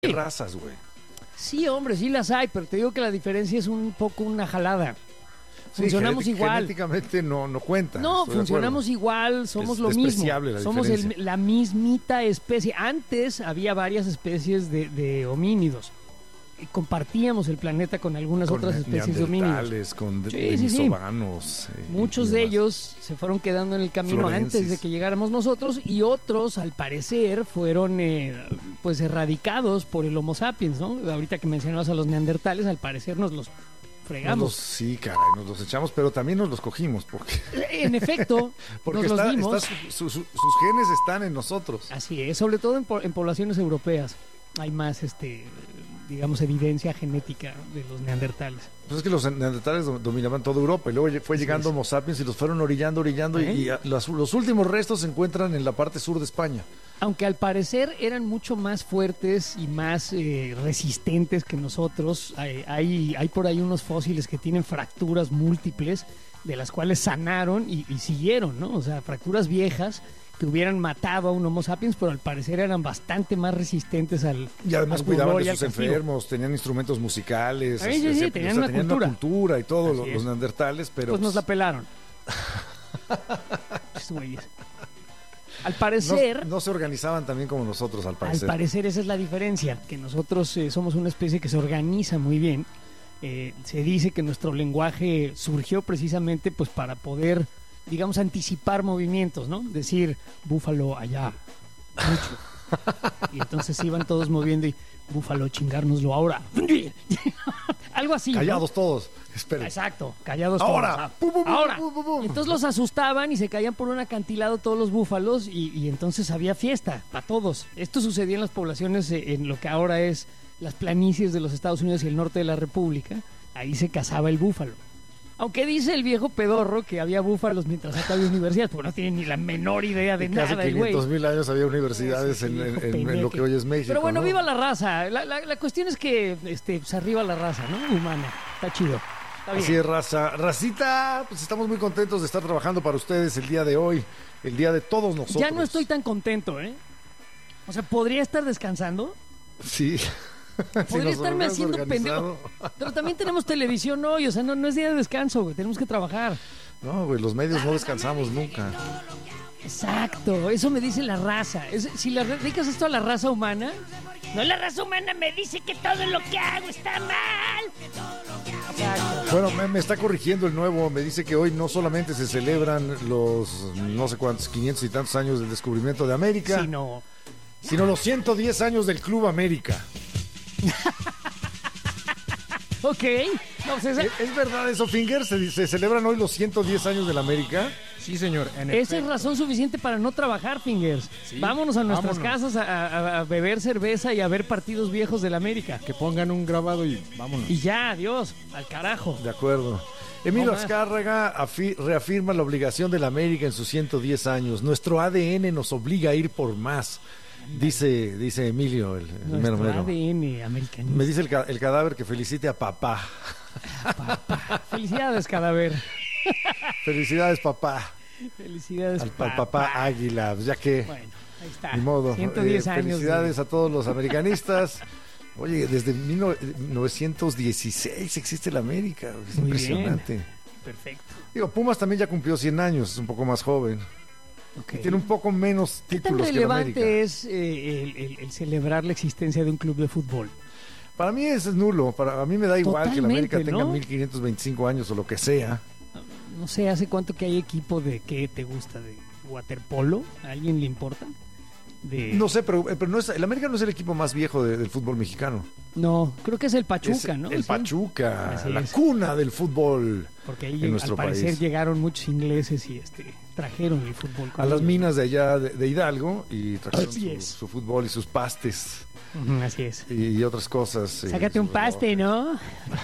razas, güey. Sí, hombre, sí las hay, pero te digo que la diferencia es un poco una jalada. Sí, Funcionamos igual. Genéticamente no cuenta. No, funcionamos igual, somos lo mismo. Somos la mismita especie. Antes había varias especies de homínidos. Compartíamos el planeta con algunas otras especies de homínidos. Con denisovanos. Muchos de ellos se fueron quedando en el camino antes de que llegáramos nosotros, y otros, al parecer, fueron pues erradicados por el Homo sapiens, ¿no? Ahorita que mencionabas a los neandertales, al parecer nos los fregamos. Sí, caray, nos los echamos, pero también nos los cogimos, porque... En efecto, porque nos los dimos. Sus genes están en nosotros. Así es, sobre todo en poblaciones europeas. Hay más, digamos, evidencia genética de los neandertales. Pues es que los neandertales dominaban toda Europa, y luego fue llegando Homo sapiens y los fueron orillando, y los últimos restos se encuentran en la parte sur de España. Aunque al parecer eran mucho más fuertes y más resistentes que nosotros. Hay por ahí unos fósiles que tienen fracturas múltiples, de las cuales sanaron y siguieron, ¿no? O sea, fracturas viejas que hubieran matado a un Homo sapiens, pero al parecer eran bastante más resistentes al Y además al cuidaban dolor y de al sus castigo. enfermos, tenían instrumentos musicales. Sí, tenían una cultura y todo, Así los neandertales, pero... Pues nos la pelaron. Al parecer... No se organizaban también como nosotros, al parecer. Al parecer esa es la diferencia, que nosotros somos una especie que se organiza muy bien. Se dice que nuestro lenguaje surgió precisamente pues para poder, digamos, anticipar movimientos, ¿no? Decir, búfalo allá, mucho. Y entonces se iban todos moviendo y, búfalo, chingárnoslo ahora. Algo así, callados ¿no? Todos, esperen. Exacto, callados ahora. Todos. Ahora. Entonces los asustaban y se caían por un acantilado todos los búfalos, y entonces había fiesta para todos. Esto sucedía en las poblaciones, en lo que ahora es las planicies de los Estados Unidos y el norte de la República. Ahí se cazaba el búfalo. Aunque dice el viejo pedorro que había búfalos mientras acá había universidades, porque no tiene ni la menor idea de nada. Hace 500,000 años había universidades en lo que hoy es México. Pero bueno, ¿no? viva la raza. La cuestión es que se arriba la raza, ¿no? Humana. Está chido. Está bien. Así es, racita, pues estamos muy contentos de estar trabajando para ustedes el día de hoy, el día de todos nosotros. Ya no estoy tan contento, ¿eh? O sea, ¿podría estar descansando? Sí. Podría estarme haciendo pendejo. Pero también tenemos televisión hoy, o sea, no es día de descanso, güey, tenemos que trabajar. No, güey, los medios no descansamos nunca. Exacto, eso me dice la raza. Si le dedicas esto a la raza humana, no, la raza humana me dice que todo lo que hago está mal. Exacto. Bueno, me está corrigiendo el nuevo, me dice que hoy no solamente se celebran los no sé cuántos, 500 y tantos años del descubrimiento de América, sino los 110 años del Club América. Ok. No, ¿Es verdad eso, Finger? ¿Se celebran hoy los 110 años del América? Sí, señor. Esa es razón suficiente para no trabajar, Fingers. Sí, vámonos a nuestras casas a beber cerveza y a ver partidos viejos del América. Que pongan un grabado y vámonos. Y ya, adiós, al carajo. De acuerdo. Emilio Azcárraga reafirma la obligación del América en sus 110 años. Nuestro ADN nos obliga a ir por más. Dice Emilio, el mero mero. ADN americanista. Me dice el cadáver que felicite a papá. Felicidades, cadáver. Felicidades, papá. Felicidades, al papá Águila. Ya que, bueno, ahí está. Ni modo. 110 años. Felicidades a todos los americanistas. Oye, desde 1916 existe la América. Es muy impresionante. Bien. Perfecto. Digo, Pumas también ya cumplió 100 años, es un poco más joven. Okay. Tiene un poco menos títulos que la América. ¿Qué tan relevante es el celebrar la existencia de un club de fútbol? Para mí es nulo. A mí me da igual Totalmente, que la América tenga, ¿no? 1525 años o lo que sea. No sé, ¿hace cuánto que hay equipo de qué te gusta? ¿De waterpolo? ¿A alguien le importa? No sé, pero no es, el América no es el equipo más viejo del fútbol mexicano. No, creo que es el Pachuca, ¿no? El sí. Pachuca, la cuna del fútbol. Porque ahí en nuestro al parecer país llegaron muchos ingleses y trajeron el fútbol. A las minas de allá de Hidalgo y trajeron su fútbol y sus pastes. Así es. Y otras cosas. Sácate un paste, ¿no?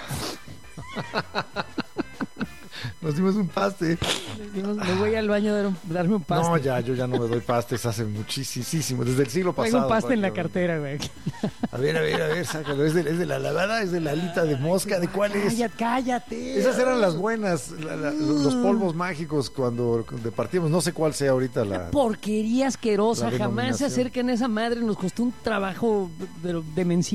Nos dimos un paste. Me voy al baño a darme un paste. No, yo ya no me doy pastes hace muchísimo, desde el siglo pasado. Tengo un paste en la cartera, güey. A ver, sácalo. ¿Es de la lavada? ¿Es de la alita de mosca? ¿De cuál es? Cállate. Esas eran las buenas, los polvos mágicos cuando partíamos. No sé cuál sea ahorita la porquería asquerosa. Jamás se denominación. acerquen a esa madre. Nos costó un trabajo demencial.